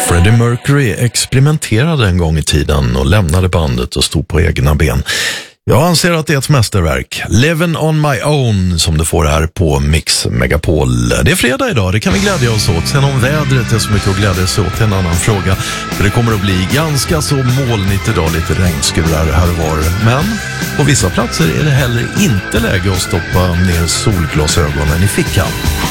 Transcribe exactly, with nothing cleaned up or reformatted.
Freddie Mercury experimenterade en gång i tiden och lämnade bandet och stod på egna ben. Jag anser att det är ett mästerverk. Living on my own som du får här på Mix Megapol. Det är fredag idag, det kan vi glädja oss åt. Sen om vädret är så mycket att glädja sig åt, en annan fråga. För det kommer att bli ganska så molnigt idag, lite regnskurar här och var. Men på vissa platser är det heller inte läge att stoppa ner solglasögonen i fickan.